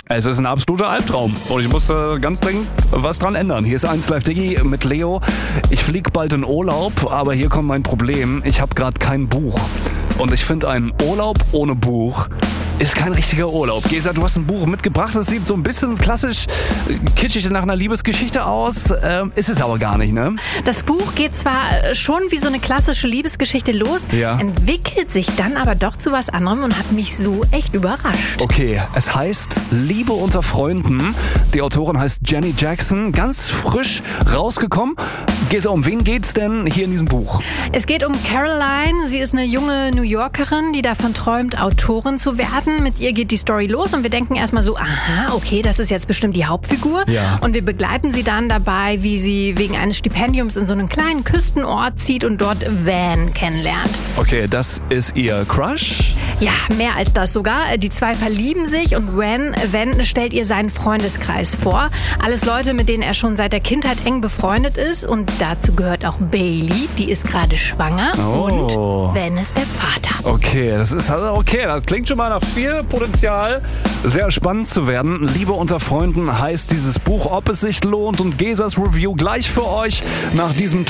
Es ist ein absoluter Albtraum und ich muss ganz dringend was dran ändern. Hier ist 1 Live Diggi mit Leo. Ich fliege bald in Urlaub, aber hier kommt mein Problem. Ich habe gerade kein Buch. Und ich finde, ein Urlaub ohne Buch ist kein richtiger Urlaub. Gesa, du hast ein Buch mitgebracht, das sieht so ein bisschen klassisch kitschig nach einer Liebesgeschichte aus. Ist es aber gar nicht, ne? Das Buch geht zwar schon wie so eine klassische Liebesgeschichte los, entwickelt sich dann aber doch zu was anderem und hat mich so echt überrascht. Okay, es heißt Liebe unter Freunden. Die Autorin heißt Jenny Jackson, ganz frisch rausgekommen. Gesa, um wen geht's denn hier in diesem Buch? Es geht um Caroline. Sie ist eine junge New Yorkerin, die davon träumt, Autorin zu werden. Mit ihr geht die Story los und wir denken erstmal so, aha, okay, das ist jetzt bestimmt die Hauptfigur. Ja. Und wir begleiten sie dann dabei, wie sie wegen eines Stipendiums in so einen kleinen Küstenort zieht und dort Van kennenlernt. Okay, das ist ihr Crush? Ja, mehr als das sogar. Die zwei verlieben sich und Van stellt ihr seinen Freundeskreis vor. Alles Leute, mit denen er schon seit der Kindheit eng befreundet ist. Und dazu gehört auch Bailey, die ist gerade schwanger. Oh. Und Van ist der Vater. Okay, das klingt schon mal nach viel Potenzial, sehr spannend zu werden. Liebe unter Freunden heißt dieses Buch, ob es sich lohnt, und Gesas Review gleich für euch nach diesem